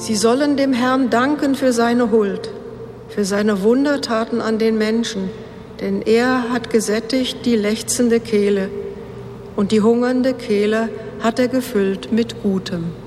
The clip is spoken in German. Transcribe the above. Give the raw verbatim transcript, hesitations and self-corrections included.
Sie sollen dem Herrn danken für seine Huld, für seine Wundertaten an den Menschen, denn er hat gesättigt die lechzende Kehle und die hungernde Kehle hat er gefüllt mit Gutem.